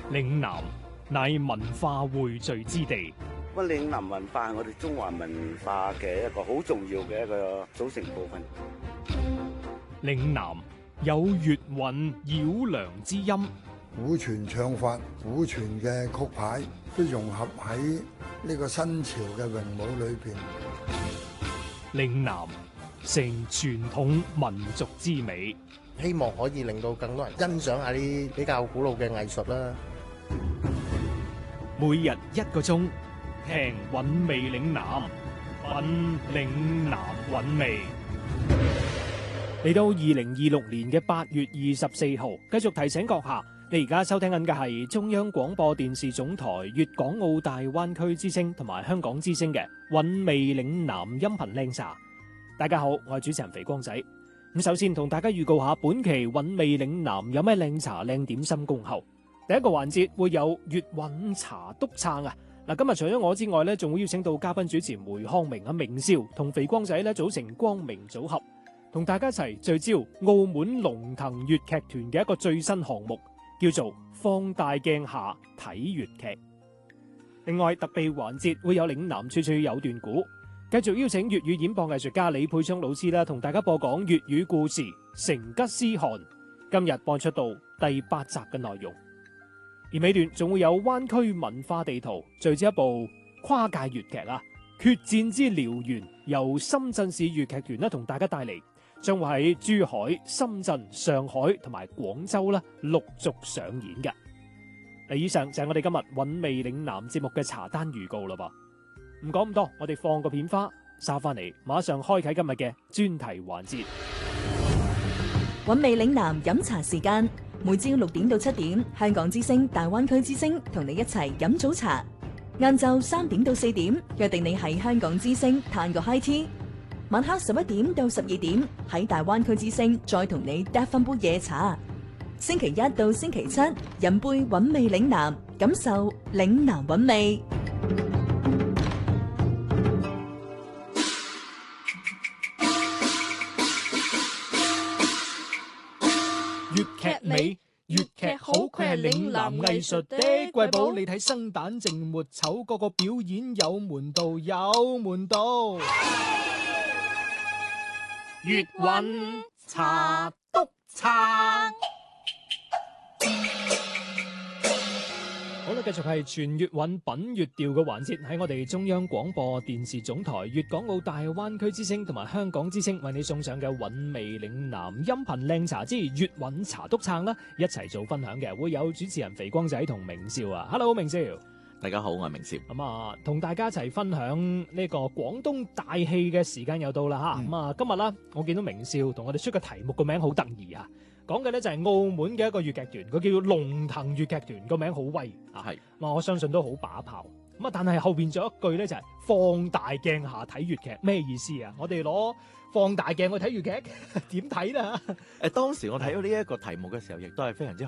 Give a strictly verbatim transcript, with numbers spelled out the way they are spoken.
嶺南乃文化匯聚之地。 咁嶺南文化係我哋中華文化嘅一個好重要嘅一個組成部分。 嶺南有粵韻繞梁之音， 古傳唱法、古傳嘅曲牌都融合喺呢個新潮嘅詠舞裏邊。 嶺南成傳統民族之美， 希望可以令到更多人欣賞下啲比較古老嘅藝術啦。 每日一個鐘，聽韻味嶺南，品嶺南韻味。嚟到二零二六年嘅八月二十四號，繼續提醒閣下，你而家收聽緊嘅係中央廣播電視總台粵港澳大灣區之聲同埋香港之聲嘅韻味嶺南音頻靚茶。大家好，我係主持人肥光仔。咁首先同大家預告下本期韻味嶺南有咩靚茶靚點心恭候。第一個環節會有粵韻茶篤撐啊！嗱，今日除咗我之外咧，仲會邀請到嘉賓主持梅康明啊、明少同肥光仔咧組成光明組合，同大家一齊聚焦澳門龍騰粵劇團嘅一個最新項目，叫做放大鏡下睇粵劇。另外特備環節會有嶺南處處有段古，繼續邀請粵語演播藝術家李佩昌老師啦，同大家播講粵語故事《成吉思汗》。今日播出到第八集嘅內容。而尾段仲會有灣區文化地圖，聚焦一部跨界粵劇啊，決戰之燎原，由深圳市粵劇團咧同大家帶嚟，將會喺珠海、深圳、上海同埋廣州啦陸續上演嘅。嗱，以上就係我哋今日韻味嶺南節目嘅茶單預告啦噃。唔講咁多，我哋放個片花，沙翻嚟，馬上開啟今日嘅專題環節。 韻味嶺南飲茶時間。每朝六點到七點，香港之聲、大灣區之聲同你一齊飲早茶。晏晝三點到四點，約定你喺香港之聲嘆個 high tea。晚黑十一點到十二點，喺大灣區之聲再同你嗒翻杯夜茶。星期一到星期七，飲杯韻味嶺南，感受嶺南韻味。 粵劇美，粵劇好，佢係嶺南藝術的瑰寶。你睇生旦淨末丑，個個表演有門道，有門道。粵韻茶篤撐。好啦，繼續係全粵韻品粵調嘅環節，喺我哋中央廣播電視總台粵港澳大灣區之聲同埋香港之聲為你送上嘅韻味嶺南音頻靚茶之粵韻茶篤撐啦，一齊做分享嘅會有主持人肥光仔同明少啊。Hello， 明少， 大家好，我係明少。 咁啊，同大家一齊分享呢個廣東大戲嘅時間又到啦吓。咁啊、嗯，今日啦，我見到明少同我哋出嘅題目個名好得意啊。講嘅咧就係澳門嘅一個粵劇團，佢叫龍騰粵劇團，個名好威啊！係，咁我相信都好把炮。咁啊，但係後邊仲有一句咧就係放大鏡下睇粵劇，咩意思啊？我哋攞放大鏡去睇粵劇，點睇啦？ 誒，當時我睇到呢一個題目嘅時候，亦都係非常之